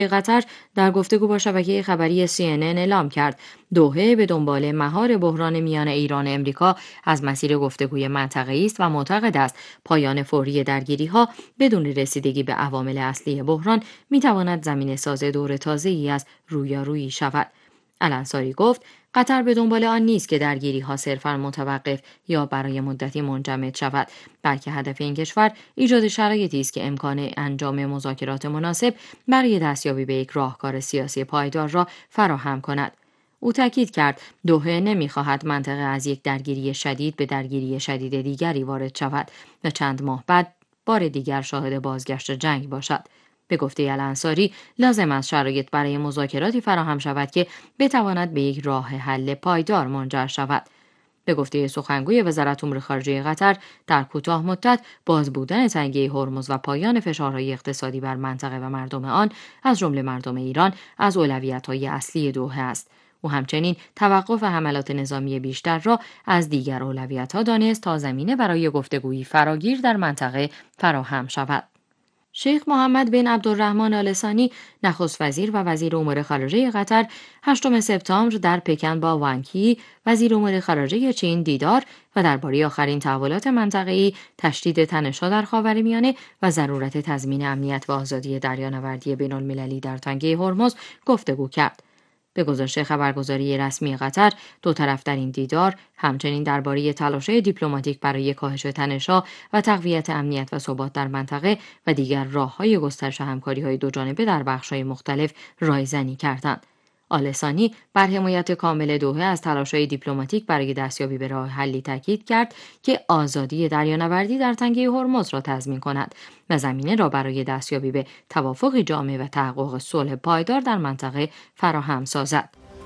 قطر در گفتگو با شبکه خبری CNN اعلام کرد دوحه به دنبال مهار بحران میان ایران و امریکا از مسیر گفتگوی منطقه‌ای است و معتقد است پایان فوری درگیری‌ها بدون رسیدگی به عوامل اصلی بحران می‌تواند زمینه‌ساز دور تازه‌ای از رویارویی شود. الانصاری گفت قطر به دنبال آن نیست که درگیری‌ها صرفاً متوقف یا برای مدتی منجمد شود، بلکه هدف این کشور ایجاد شرایطی است که امکان انجام مذاکرات مناسب برای دستیابی به یک راهکار سیاسی پایدار را فراهم کند. او تاکید کرد دوحه نمی‌خواهد منطقه از یک درگیری شدید به درگیری شدید دیگری وارد شود و چند ماه بعد بار دیگر شاهد بازگشت جنگ باشد. به گفته الانصاری لازم است شرایط برای مذاکراتی فراهم شود که بتواند به یک راه حل پایدار منجر شود. به گفته سخنگوی وزارت امور خارجه قطر در کوتاه مدت باز بودن تنگه هرمز و پایان فشارهای اقتصادی بر منطقه و مردم آن از جمله مردم ایران از اولویت‌های اصلی دوحه است. او همچنین توقف حملات نظامی بیشتر را از دیگر اولویت‌ها دانست تا زمینه برای گفتگویی فراگیر در منطقه فراهم شود. شیخ محمد بن عبدالرحمن آل ثانی نخست وزیر و وزیر امور خارجه قطر 8 سپتامبر در پکن با وانگ یی وزیر امور خارجه چین دیدار و درباره آخرین تحولات منطقه‌ای، تشدید تنش‌ها در خاورمیانه و ضرورت تضمین امنیت و آزادی دریانوردی بین‌المللی در تنگه هرمز گفتگو کرد. به گزارش خبرگزاری رسمی قطر، دو طرف در این دیدار همچنین درباره تلاش‌های دیپلماتیک برای کاهش تنش‌ها و تقویت امنیت و ثبات در منطقه و دیگر راه‌های گسترش همکاری‌های دوجانبه در بخش‌های مختلف رایزنی کردند. آل ثانی بر حمایت کامل دوحه از تلاش‌های دیپلماتیک برای دستیابی به راه حلی تاکید کرد که آزادی دریانوردی در تنگه هرمز را تضمین کند و زمینه را برای دستیابی به توافقی جامع و تحقق صلح پایدار در منطقه فراهم سازد.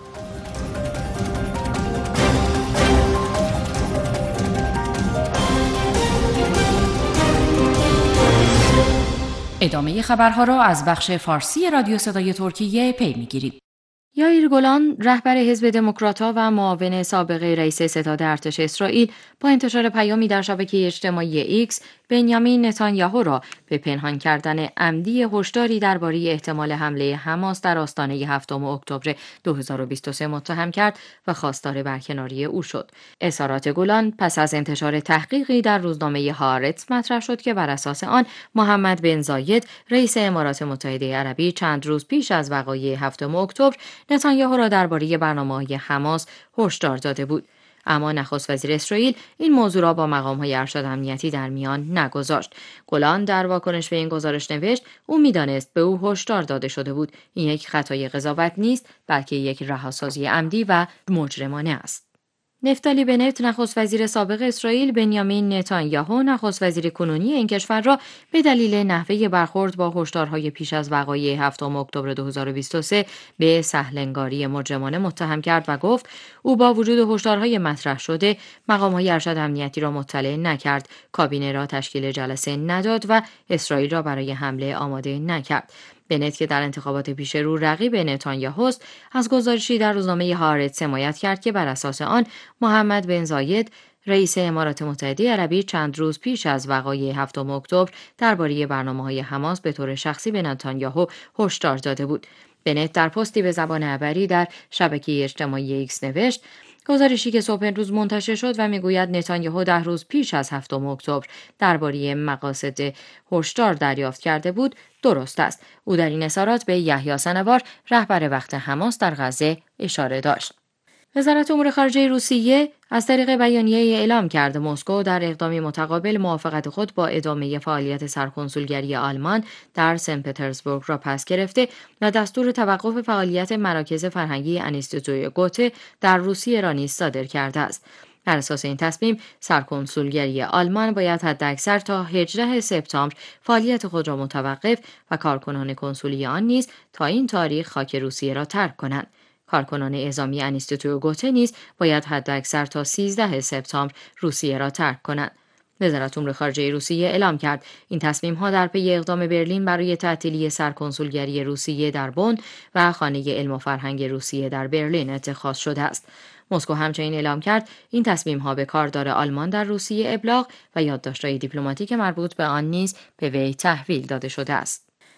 ادامه خبرها را از بخش فارسی رادیو صدای ترکیه پی می‌گیرید. یائیر گولان رهبر حزب دموکرات‌ها و معاون سابق رئیس ستاد ارتش اسرائیل با انتشار پیامی در شبکه اجتماعی ایکس بنیامین نتانیاهو را به پنهان کردن عمدی هشداری درباره احتمال حمله حماس در آستانه 7 اکتبر 2023 متهم کرد و خواستار برکناری او شد. اظهارات گولان پس از انتشار تحقیقی در روزنامه هارتز مطرح شد که بر اساس آن محمد بن زاید رئیس امارات متحده عربی چند روز پیش از وقایع 7 اکتبر نتانیاهو را درباره برنامه‌های حماس هشدار داده بود. اما نخست وزیر اسرائیل این موضوع را با مقام‌های ارشد امنیتی در میان نگذاشت. گولان در واکنش به این گزارش نوشت او می‌دانست به او هشدار داده شده بود. این یک خطای قضاوت نیست، بلکه یک رهاسازی عمدی و مجرمانه است. نفتالی بنت نخست وزیر سابق اسرائیل بنیامین نتانیاهو نخست وزیر کنونی این کشور را به دلیل نحوه برخورد با هشدارهای پیش از وقایع 7 اکتبر 2023 به سهل‌انگاری مجرمانه متهم کرد و گفت او با وجود هشدارهای مطرح شده مقام‌های ارشد امنیتی را مطلع نکرد، کابینه را تشکیل جلسه نداد و اسرائیل را برای حمله آماده نکرد. بنت که در انتخابات پیش رو رقیب نتانیاهوست از گزارشی در روزنامه هارتز حمایت کرد که بر اساس آن محمد بن زاید رئیس امارات متحده عربی چند روز پیش از وقایع 7 اکتبر درباره برنامه‌های حماس به طور شخصی به نتانیاهو هشدار داده بود. بنت در پستی به زبان عبری در شبکه اجتماعی ایکس نوشت گزارشی که صبح امروز منتشر شد و میگوید نتانیاهو 10 روز پیش از 7 اکتبر درباره مقاصد هشدار دریافت کرده بود درست است. او در این اظهارات به یحیی سنوار رهبر وقت حماس در غزه اشاره داشت. وزارت امور خارجه روسیه از طریق بیانیه اعلام کرد مسکو در اقدامی متقابل موافقت خود با ادامه فعالیت سرکنسولگری آلمان در سن پترزبورگ را پس گرفته و دستور توقف فعالیت مراکز فرهنگی انستیتوی گوته در روسیه را نیز صادر کرده است. بر اساس این تصمیم سرکنسولگری آلمان باید حداکثر تا 18 سپتامبر فعالیت خود را متوقف و کارکنان کنسولی آن نیز تا این تاریخ خاک روسیه را ترک کنند. کارکنان اعزامی انستیتوی گوته نیز باید حداکثر تا 13 سپتامبر روسیه را ترک کنند. وزارت امور خارجه روسیه اعلام کرد این تصمیم‌ها در پی اقدام برلین برای تعطیلی سرکنسولگری روسیه در بن و خانه علم و فرهنگ روسیه در برلین اتخاذ شده است. مسکو همچنین اعلام کرد این تصمیم‌ها به کاردار آلمان در روسیه ابلاغ و یادداشت‌های دیپلماتیک مربوط به آن نیز به وی تحویل داده شده است.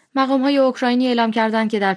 مقام‌های اوکراینی اعلام کردند که در